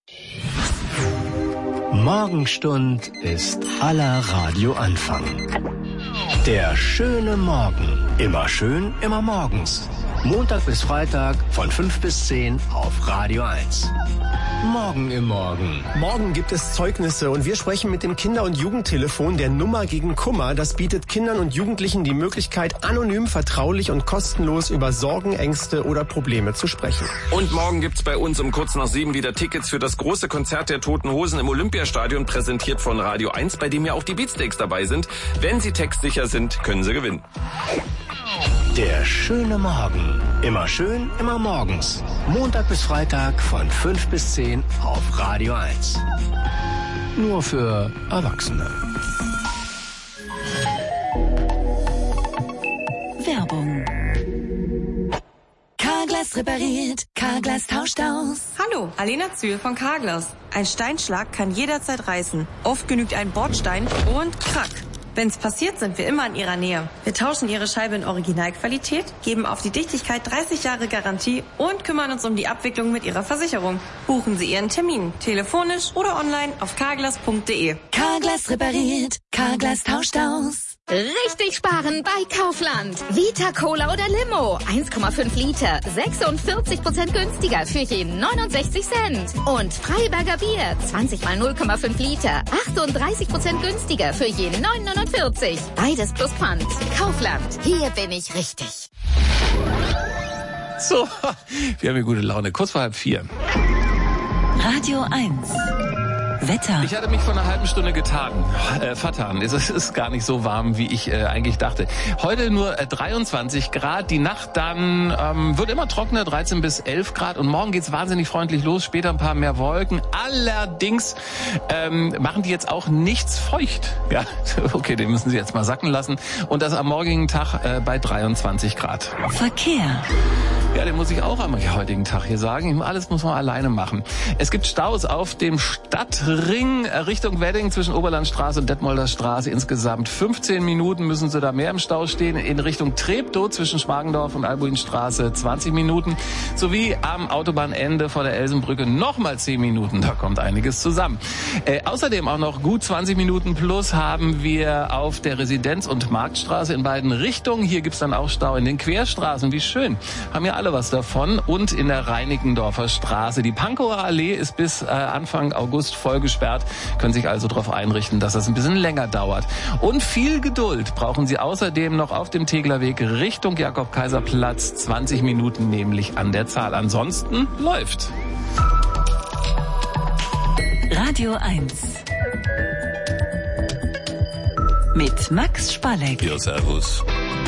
Morgenstund ist aller Radioanfang. Der schöne Morgen. Immer schön, immer morgens. Montag bis Freitag von 5 bis 10 auf Radio 1. Morgen im Morgen. Morgen gibt es Zeugnisse und wir sprechen mit dem Kinder- und Jugendtelefon der Nummer gegen Kummer. Das bietet Kindern und Jugendlichen die Möglichkeit, anonym, vertraulich und kostenlos über Sorgen, Ängste oder Probleme zu sprechen. Und morgen gibt's bei uns um kurz nach 7 wieder Tickets für das große Konzert der Toten Hosen im Olympiastadion, präsentiert von Radio 1, bei dem ja auch die Beatsteaks dabei sind. Wenn Sie textsicher sind, können Sie gewinnen. Der schöne Morgen. Immer schön, immer morgens. Montag bis Freitag von 5 bis 10 auf Radio 1. Nur für Erwachsene. Werbung. Carglass repariert, Carglass tauscht aus. Hallo, Alena Zühl von Carglass. Ein Steinschlag kann jederzeit reißen. Oft genügt ein Bordstein und krack. Wenn's passiert, sind wir immer in Ihrer Nähe. Wir tauschen Ihre Scheibe in Originalqualität, geben auf die Dichtigkeit 30 Jahre Garantie und kümmern uns um die Abwicklung mit Ihrer Versicherung. Buchen Sie Ihren Termin, telefonisch oder online auf carglass.de. Carglass repariert, Carglass tauscht aus. Richtig sparen bei Kaufland. Vita Cola oder Limo. 1,5 Liter. 46% günstiger für je 69 Cent. Und Freiberger Bier. 20 mal 0,5 Liter. 38% günstiger für je 9,49. Beides plus Pfand. Kaufland. Hier bin ich richtig. So, wir haben hier gute Laune. Kurz vor 3:30. Radio 1. Wetter. Ich hatte mich vor einer halben Stunde vertan. Es ist gar nicht so warm, wie ich eigentlich dachte. Heute nur 23 Grad. Die Nacht dann wird immer trockener, 13 bis 11 Grad. Und morgen geht's wahnsinnig freundlich los. Später ein paar mehr Wolken. Allerdings machen die jetzt auch nichts feucht. Ja, okay, den müssen Sie jetzt mal sacken lassen. Und das am morgigen Tag bei 23 Grad. Verkehr. Ja, den muss ich auch am heutigen Tag hier sagen. Alles muss man alleine machen. Es gibt Staus auf dem Stadtring Richtung Wedding zwischen Oberlandstraße und Detmolder Straße. Insgesamt 15 Minuten müssen Sie da mehr im Stau stehen. In Richtung Treptow zwischen Schmargendorf und Albuinstraße 20 Minuten. Sowie am Autobahnende vor der Elsenbrücke nochmal 10 Minuten. Da kommt einiges zusammen. Außerdem auch noch gut 20 Minuten plus haben wir auf der Residenz- und Marktstraße in beiden Richtungen. Hier gibt's dann auch Stau in den Querstraßen. Wie schön. Haben ja alle was davon. Und in der Reinickendorfer Straße. Die Pankower Allee ist bis Anfang August voll gesperrt. Können sich also darauf einrichten, dass das ein bisschen länger dauert. Und viel Geduld brauchen Sie außerdem noch auf dem Teglerweg Richtung Jakob-Kaiser-Platz. 20 Minuten nämlich an der Zahl. Ansonsten läuft. Radio 1. Mit Max Spalleck. Ja, servus.